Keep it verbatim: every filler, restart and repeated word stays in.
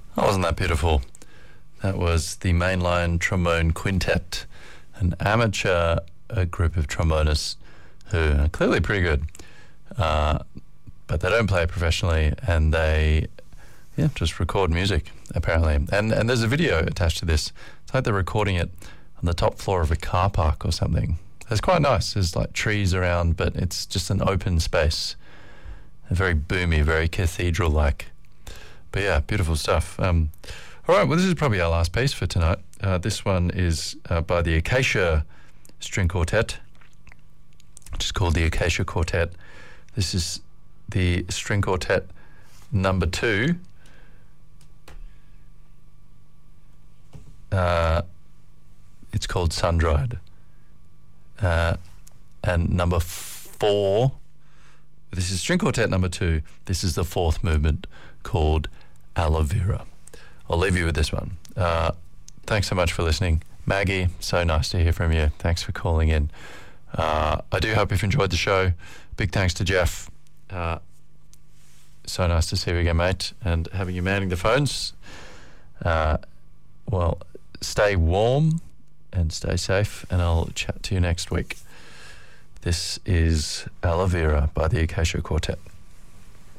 Oh, wasn't that beautiful? That was the Mainline Trombone Quintet, an amateur uh, group of trombonists who are clearly pretty good, uh, but they don't play professionally, and they yeah just record music apparently. And and there's a video attached to this. It's like they're recording it on the top floor of a car park or something. It's quite nice. There's like trees around, but it's just an open space. Very boomy, very cathedral-like. But yeah, beautiful stuff. Um, all right, well, this is probably our last piece for tonight. Uh, this one is uh, by the Acacia String Quartet, which is called the Acacia Quartet. This is the String Quartet number two. Uh, it's called Sun-Dried. Uh, and number four, this is String Quartet number two. This is the fourth movement called Aloe Vera. I'll leave you with this one. Uh, thanks so much for listening. Maggie, so nice to hear from you. Thanks for calling in. Uh, I do hope you've enjoyed the show. Big thanks to Jeff. Uh, so nice to see you again, mate, and having you manning the phones. Uh, well, stay warm and stay safe, and I'll chat to you next week. This is Aloe Vera by the Acacia Quartet.